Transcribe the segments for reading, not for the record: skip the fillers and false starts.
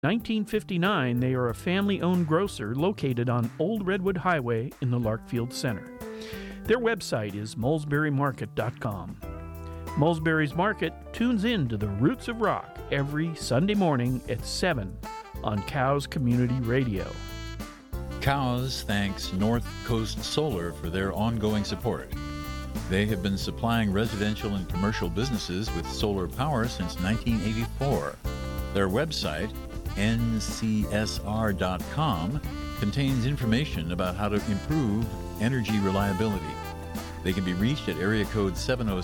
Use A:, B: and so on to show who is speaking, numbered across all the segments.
A: 1959, they are a family-owned grocer located on Old Redwood Highway in the Larkfield Center. Their website is mulesburymarket.com. Mulesbury's Market tunes in to the Roots of Rock every Sunday morning at 7 on Cows Community Radio.
B: Cows thanks North Coast Solar for their ongoing support. They have been supplying residential and commercial businesses with solar power since 1984. Their website, ncsr.com, contains information about how to improve energy reliability. They can be reached at area code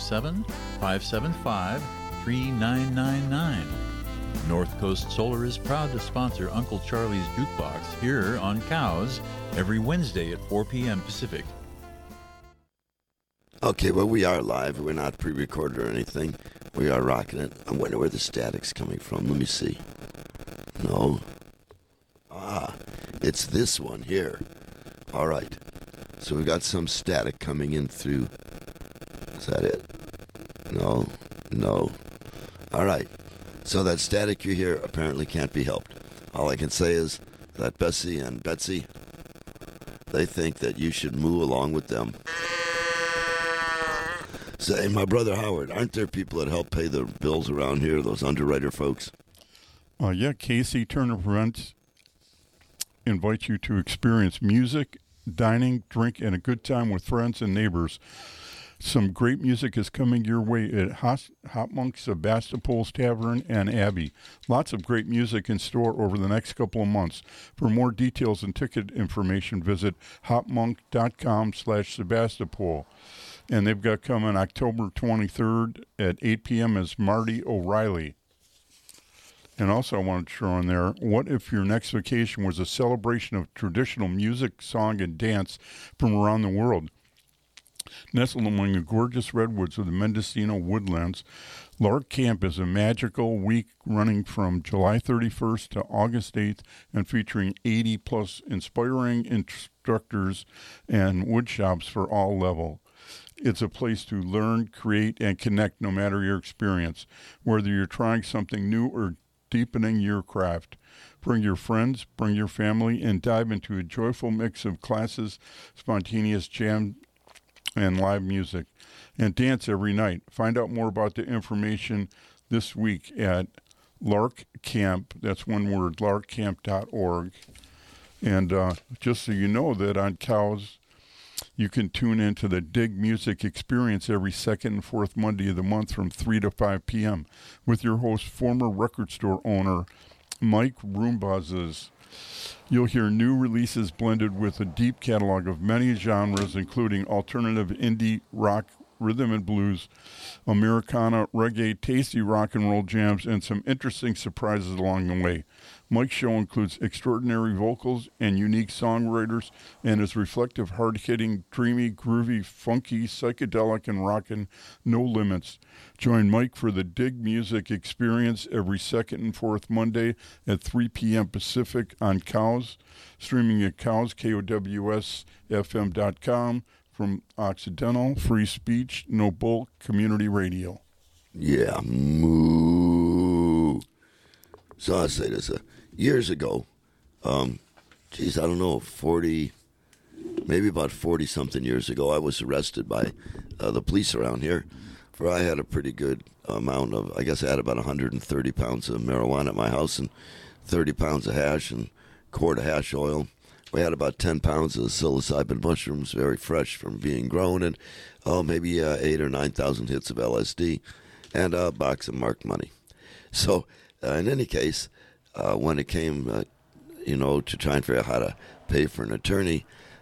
B: 707-575-3999. North Coast Solar is proud to sponsor Uncle Charlie's Jukebox here on Cows every Wednesday at 4 p.m. Pacific.
C: Okay, well, we are live. We're not pre-recorded or anything. We are rocking it. I wonder where the static's coming from. Let me see. No. It's this one here. All right. So we've got some static coming in through. Is that it? No. All right. So that static you hear apparently can't be helped. All I can say is that Bessie and Betsy, they think that you should moo along with them. Say, my brother Howard, aren't there people that help pay the bills around here, those underwriter folks?
D: Yeah, Casey Turner Rents invites you to experience music, dining, drink, and a good time with friends and neighbors. Some great music is coming your way at Hot Monk, Sebastopol's Tavern, and Abbey. Lots of great music in store over the next couple of months. For more details and ticket information, visit hotmonk.com/Sebastopol. And they've got coming October 23rd at 8 p.m. is Marty O'Reilly. And also I wanted to throw in there, what if your next vacation was a celebration of traditional music, song, and dance from around the world? Nestled among the gorgeous redwoods of the Mendocino woodlands, Lark Camp is a magical week running from July 31st to August 8th and featuring 80-plus inspiring instructors and wood shops for all levels. It's a place to learn, create, and connect no matter your experience, whether you're trying something new or deepening your craft. Bring your friends, bring your family, and dive into a joyful mix of classes, spontaneous jam, and live music, and dance every night. Find out more about the information this week at Lark Camp. That's one word, larkcamp.org. And just so you know that on Cows, you can tune into the Dig Music Experience every second and fourth Monday of the month from 3 to 5 p.m. with your host, former record store owner, Mike Roombazes. You'll hear new releases blended with a deep catalog of many genres, including alternative, indie, rock, rhythm and blues, Americana, reggae, tasty rock and roll jams, and some interesting surprises along the way. Mike's show includes extraordinary vocals and unique songwriters and is reflective, hard-hitting, dreamy, groovy, funky, psychedelic, and rockin' no limits. Join Mike for the Dig Music Experience every second and fourth Monday at 3 p.m. Pacific on Cows, streaming at Cows, KOWSFM.com from Occidental, Free Speech, No Bull, Community Radio.
C: Yeah, moo. So I say this, years ago, I don't know, maybe about 40-something years ago, I was arrested by the police around here, for I had a pretty good amount of, I guess I had about 130 pounds of marijuana at my house and 30 pounds of hash and quart of hash oil. We had about 10 pounds of psilocybin mushrooms, very fresh from being grown, and maybe 8,000 or 9,000 hits of LSD, and a box of marked money. So, in any case, when it came, to try and figure out how to pay for an attorney,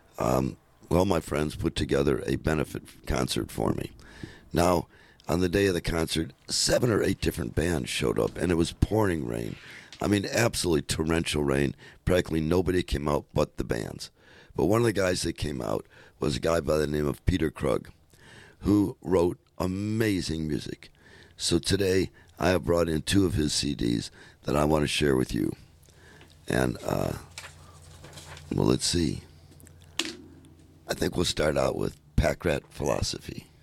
C: my friends put together a benefit concert for me. Now, on the day of the concert, 7 or 8 different bands showed up, and it was pouring rain. I mean, absolutely torrential rain. Practically nobody came out but the bands. But one of the guys that came out was a guy by the name of Peter Krug, who wrote amazing music. So today, I have brought in 2 of his CDs that I want to share with you. And, let's see. I think we'll start out with Pack Rat Philosophy.